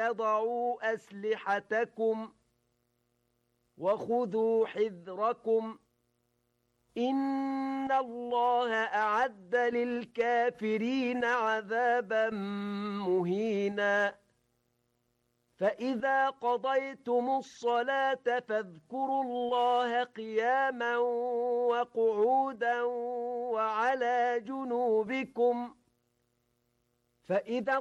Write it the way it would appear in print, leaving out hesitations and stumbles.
تضعوا أسلحتكم وخذوا حذركم إن الله أعد للكافرين عذابا مهينا فإذا قضيتم الصلاة فاذكروا الله قياما وقعودا وعلى جنوبكم فإذا